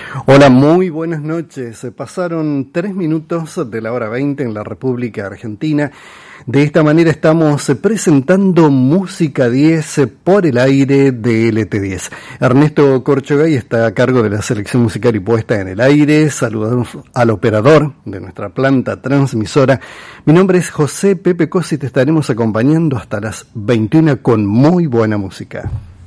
Hola, muy buenas noches. Se pasaron 3 minutos de la hora 20 en la República Argentina. De esta manera estamos presentando Música 10 por el aire de LT10. Ernesto Corchogay está a cargo de la selección musical y puesta en el aire. Saludamos al operador de nuestra planta transmisora. Mi nombre es José Pepe Cosi y te estaremos acompañando hasta las 21 con muy buena música.